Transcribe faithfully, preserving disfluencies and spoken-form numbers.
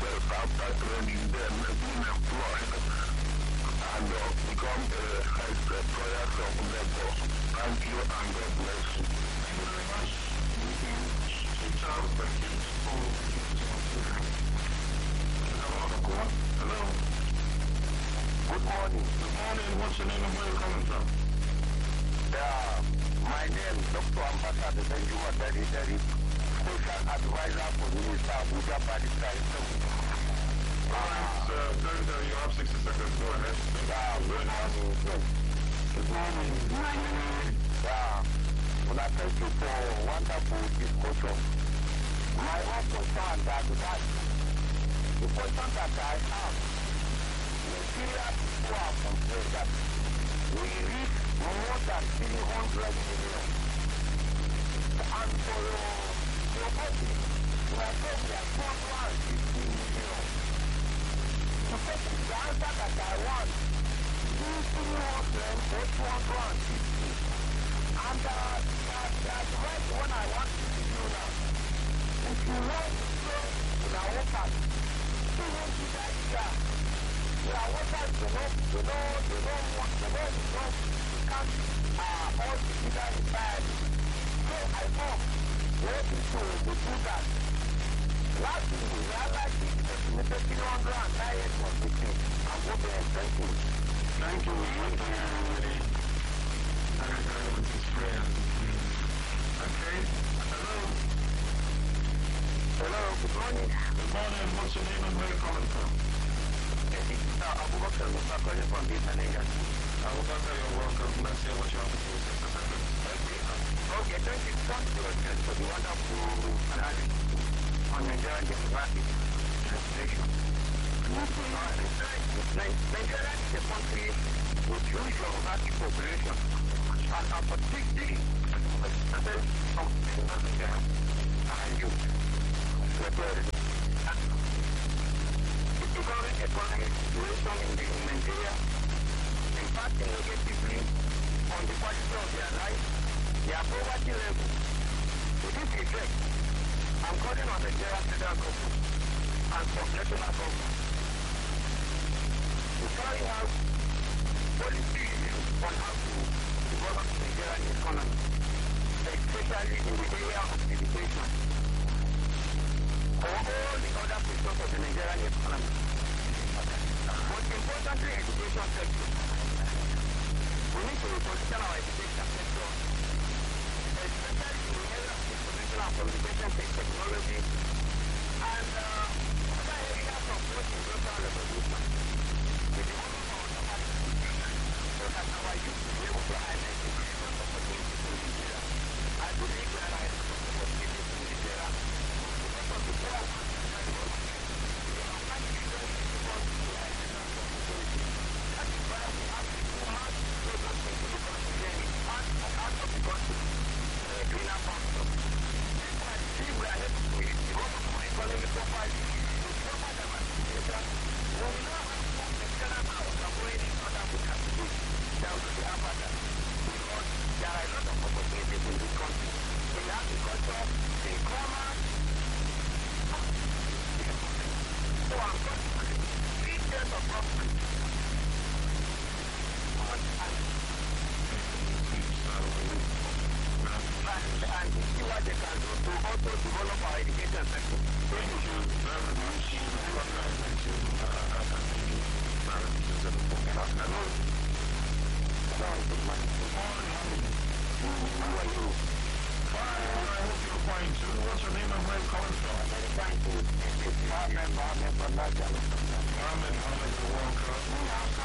themselves after training, then being employed and uh, become a health employer from Lagos. Thank you and God bless you. Thank you very much. Thank you. Charles, thank you for Hello. Good morning. Good morning. What's your name and where are you coming from? Yeah, my name is Doctor Ambassador Benjuma Dari Dari, Social Advisor for Minister Abuja Badisai. Alright, uh, Dari Dari, you have sixty seconds. Go ahead. Yeah, good morning. Good morning. Good morning. Yeah, well, I thank you for wonderful discussion. My own concern that that the question that I have, Nigeria people are complaining that we reach more than three hundred million. And for your, your body, we are saying we are two hundred fifty million. To take the answer that I want, is three hundred or two hundred fifty. And uh, that, that's right what I want to do now. If you want to go in our workers, you want to that here. There are workers, you know, you know, you know, what, you know, you know, you can't uh, all together inside. So I know where people will do that. Last week, we realized it was three hundred and nine was the thing. I'm going to thank you. Thank you. Thank you, everybody. Very, very with this prayer. Okay. Hello. Hello, good morning. Good morning. What's your name and where are you calling from? It's uh, Abubakar Musa calling from this Senegal. Abubakar, you're welcome. Let's hear what you have to say. sixty seconds. Okay, thank you. Thank you again for the wonderful analysis on Nigerian demographic situation. Nigeria is a country with huge demographic population, and our particularly percent of Nigeria are youth. The current economic situation in, the, in Nigeria impacts negatively on the quality of their life, their poverty level. To this effect, I'm calling on the Nigerian federal government and some national government to carry out policy reviews on how to develop the Nigerian economy, especially in the area of education, or all the other sectors of the Nigerian economy. But importantly, education sector. We need to reposition our education sector, especially in the area of information and communication technology, and uh, other areas of post-industrial revolution. With the whole of our so that our youth will be able to highlight the different opportunities in Nigeria. I believe there are opportunities in Nigeria. Because of the poor ones that are working, they are finding it very difficult to identify opportunities. That is why we have to do hard programs in the country, part of part of the country, uh, greener pasture. If I see we are able to develop our economy properly, to proper diversification, we will not have more external powers operating in other categories that will be abandoned. Because there are a lot of opportunities in this country. In agriculture, in commerce, so I'm going to three years of government. And, and see what they can do to also develop our education sector. Thank you very much. Thank you. Hello. Good morning. How are you? Fine. I hope you're fine too. What's your name and where are you calling from? Thank you. Mohammed, Mohammed, Mohammed, Mohammed, Mohammed, you're welcome.